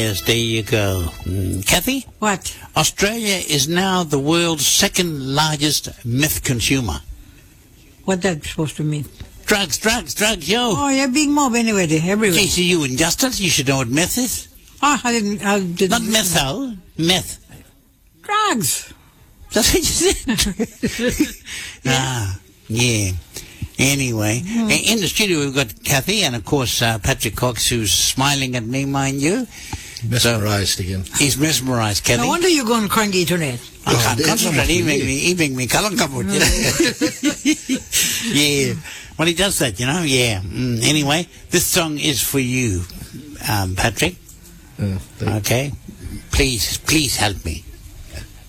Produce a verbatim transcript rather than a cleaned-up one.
Yes, there you go. Mm, Kathy? What? Australia is now the world's second largest meth consumer. What that supposed to mean? Drugs, drugs, drugs, yo. Oh, yeah, big mob anyway, they everywhere. Okay, so you in justice, you should know what meth is. Oh, I didn't, I didn't. Not methyl, meth. Drugs. That's what you said. Ah, yeah. Anyway, Mm. in the studio we've got Kathy and, of course, uh, Patrick Cox, who's smiling at me, mind you. Mesmerised so, again. He's mesmerised, Kathy. No wonder you're going cranky tonight. I can't Oh, concentrate. He make me, he make me kalankaput, you know. Yeah. Well, he does that, you know. Yeah. Mm, anyway, this song is for you, um, Patrick. Uh, Okay. Please, please help me.